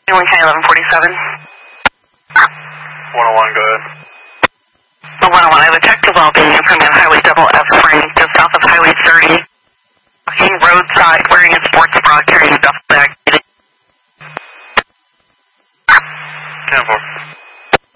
County 1147. 101, go ahead. 101, I have a detective well being from Highway 00.